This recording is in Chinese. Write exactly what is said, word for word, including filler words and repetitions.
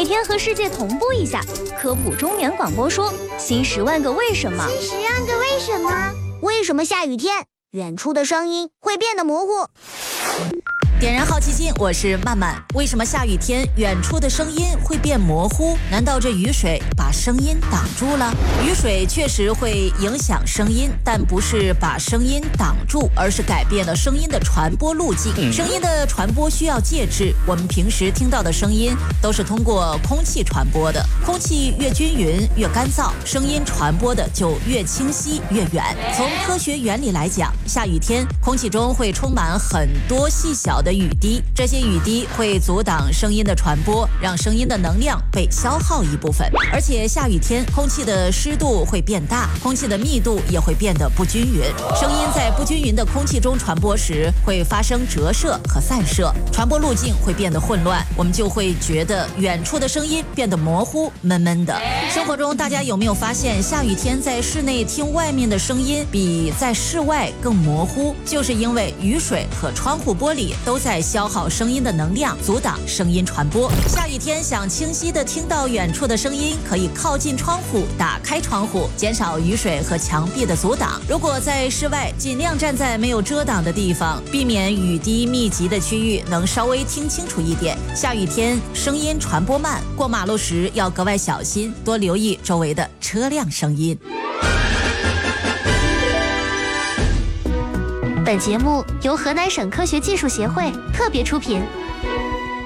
每天和世界同步一下，科普中年广播说新十万个为什么。 新十万个为什么？为什么下雨天远处的声音会变得模糊？ 点燃好奇心，我是曼曼。为什么下雨天远处的声音会变模糊？难道这雨水把声音挡住了？雨水确实会影响声音，但不是把声音挡住，而是改变了声音的传播路径。声音的传播需要介质，我们平时听到的声音都是通过空气传播的，空气越均匀越干燥，声音传播的就越清晰越远。从科学原理来讲，下雨天空气中会充满很多细小的雨滴，这些雨滴会阻挡声音的传播，让声音的能量被消耗一部分。而且下雨天空气的湿度会变大，空气的密度也会变得不均匀，声音在不均匀的空气中传播时会发生折射和散射，传播路径会变得混乱，我们就会觉得远处的声音变得模糊闷闷的。生活中大家有没有发现，下雨天在室内听外面的声音比在室外更模糊？就是因为雨水和窗户玻璃都在消耗声音的能量，阻挡声音传播。下雨天想清晰地听到远处的声音，可以靠近窗户，打开窗户，减少雨水和墙壁的阻挡。如果在室外，尽量站在没有遮挡的地方，避免雨滴密集的区域，能稍微听清楚一点。下雨天声音传播慢，过马路时要格外小心，多留意周围的车辆声音。 本节目由河南省科学技术协会特别出品。